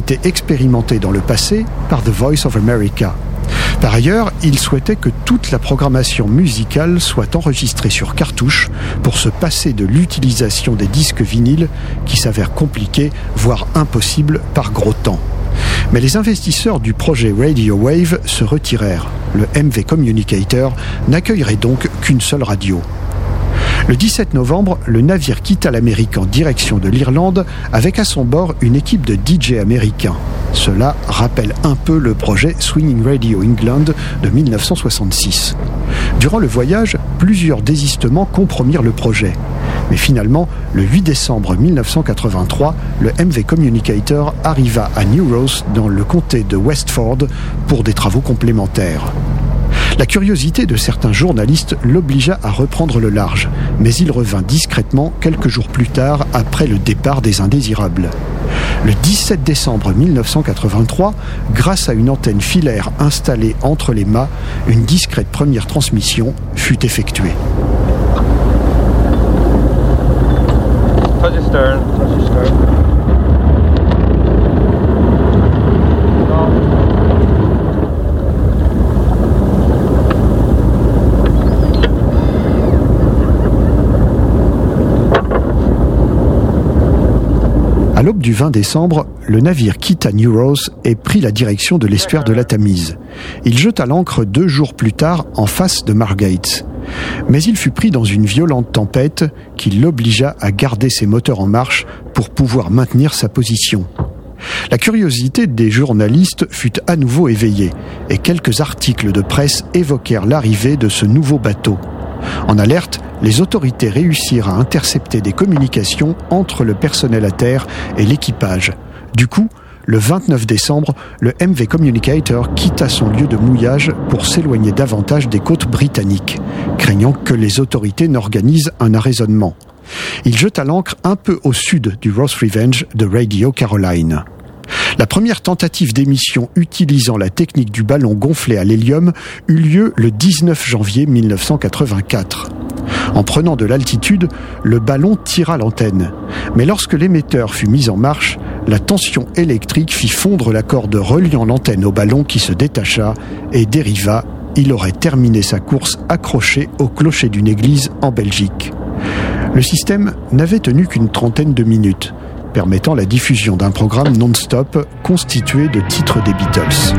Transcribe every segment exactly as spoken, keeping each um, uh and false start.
été expérimenté dans le passé par The Voice of America. Par ailleurs, il souhaitait que toute la programmation musicale soit enregistrée sur cartouche pour se passer de l'utilisation des disques vinyles qui s'avèrent compliqués, voire impossibles par gros temps. Mais les investisseurs du projet Radio Wave se retirèrent. Le M V Communicator n'accueillerait donc qu'une seule radio. Le dix-sept novembre, le navire quitta l'Amérique en direction de l'Irlande avec à son bord une équipe de D J américains. Cela rappelle un peu le projet Swinging Radio England de mille neuf cent soixante-six. Durant le voyage, plusieurs désistements compromirent le projet. Mais finalement, le huit décembre mille neuf cent quatre-vingt-trois, le M V Communicator arriva à New Ross dans le comté de Westford pour des travaux complémentaires. La curiosité de certains journalistes l'obligea à reprendre le large, mais il revint discrètement quelques jours plus tard après le départ des indésirables. Le dix-sept décembre mille neuf cent quatre-vingt-trois, grâce à une antenne filaire installée entre les mâts, une discrète première transmission fut effectuée. Touch your stern. Touch your stern. À l'aube du vingt décembre, le navire quitta New Ross et prit la direction de l'estuaire de la Tamise. Il jeta l'ancre deux jours plus tard en face de Margate. Mais il fut pris dans une violente tempête qui l'obligea à garder ses moteurs en marche pour pouvoir maintenir sa position. La curiosité des journalistes fut à nouveau éveillée et quelques articles de presse évoquèrent l'arrivée de ce nouveau bateau. En alerte, les autorités réussirent à intercepter des communications entre le personnel à terre et l'équipage. Du coup, le vingt-neuf décembre, le M V Communicator quitta son lieu de mouillage pour s'éloigner davantage des côtes britanniques, craignant que les autorités n'organisent un arraisonnement. Il jeta l'ancre un peu au sud du Ross Revenge de Radio Caroline. La première tentative d'émission utilisant la technique du ballon gonflé à l'hélium eut lieu le dix-neuf janvier mille neuf cent quatre-vingt-quatre. En prenant de l'altitude, le ballon tira l'antenne. Mais lorsque l'émetteur fut mis en marche, la tension électrique fit fondre la corde reliant l'antenne au ballon qui se détacha et dériva. Il aurait terminé sa course accroché au clocher d'une église en Belgique. Le système n'avait tenu qu'une trentaine de minutes, permettant la diffusion d'un programme non-stop constitué de titres des Beatles.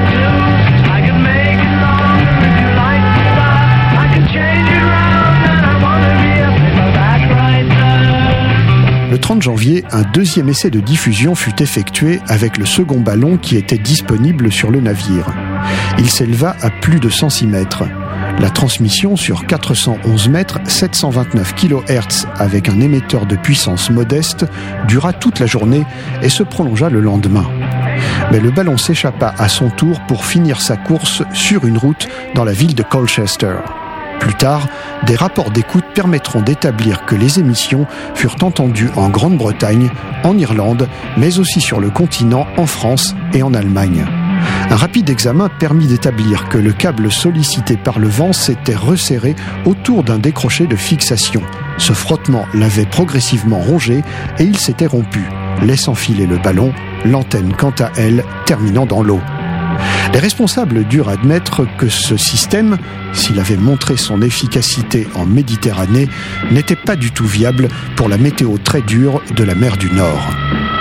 Le trente janvier, un deuxième essai de diffusion fut effectué avec le second ballon qui était disponible sur le navire. Il s'éleva à plus de cent six mètres. La transmission sur quatre cent onze mètres, sept cent vingt-neuf kilohertz avec un émetteur de puissance modeste dura toute la journée et se prolongea le lendemain. Mais le ballon s'échappa à son tour pour finir sa course sur une route dans la ville de Colchester. Plus tard, des rapports d'écoute permettront d'établir que les émissions furent entendues en Grande-Bretagne, en Irlande, mais aussi sur le continent, en France et en Allemagne. Un rapide examen permit d'établir que le câble sollicité par le vent s'était resserré autour d'un décroché de fixation. Ce frottement l'avait progressivement rongé et il s'était rompu, laissant filer le ballon, l'antenne quant à elle terminant dans l'eau. Les responsables durent admettre que ce système, s'il avait montré son efficacité en Méditerranée, n'était pas du tout viable pour la météo très dure de la mer du Nord.